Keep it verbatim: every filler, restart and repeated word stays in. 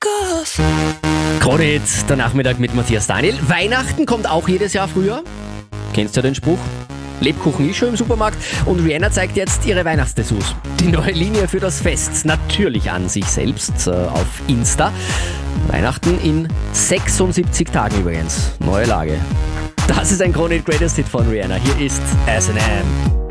off. Kronit, der Nachmittag mit Matthias Daniel. Weihnachten kommt auch jedes Jahr früher. Kennst du ja den Spruch? Lebkuchen ist schon im Supermarkt und Rihanna zeigt jetzt ihre Weihnachtsdessous. Die neue Linie für das Fest, natürlich an sich selbst, äh, auf Insta. Weihnachten in sechsundsiebzig Tagen übrigens. Neue Lage. Das ist ein Kronit Greatest Hit von Rihanna. Hier ist S and M.